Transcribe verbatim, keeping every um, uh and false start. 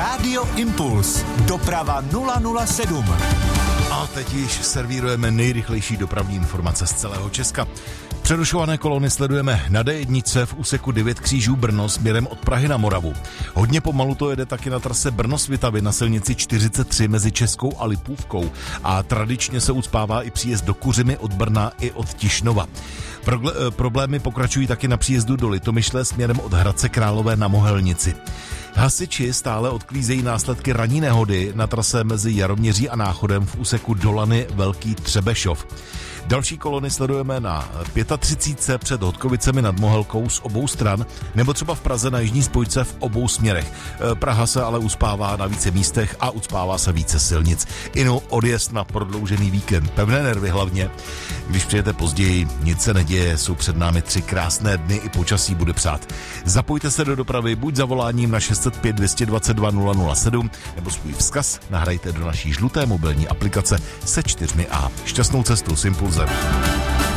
Rádio Impuls. Doprava nula nula sedm. A teď již servírujeme nejrychlejší dopravní informace z celého Česka. Přerušované kolony sledujeme na D jedna v úseku devět křížů Brno směrem od Prahy na Moravu. Hodně pomalu to jede taky na trase Brno-Svitavy na silnici čtyřicet tři mezi Českou a Lipůvkou. A tradičně se ucpává i příjezd do Kuřimy od Brna i od Tišnova. Progle- problémy pokračují taky na příjezdu do Litomyšle směrem od Hradce Králové na Mohelnici. Hasiči stále odklízejí následky ranní nehody na trase mezi Jaroměří a Náchodem v úseku Dolany Velký Třebešov. Další kolony sledujeme na třicet pět před Hodkovicemi nad Mohelkou z obou stran, nebo třeba v Praze na jižní spojce v obou směrech. Praha se ale uspává na více místech a uspává se více silnic. Inu odjezd na prodloužený víkend. Pevné nervy hlavně. Když přijete později, nic se neděje, jsou před námi tři krásné dny, i počasí bude přát. Zapojte se do dopravy buď zavoláním na šest set pět, dvě stě dvacet dva, nula nula sedm, nebo svůj vzkaz nahrajte do naší žluté mobilní aplikace se čtyřmi A. Šťastnou cestu s Impulzem.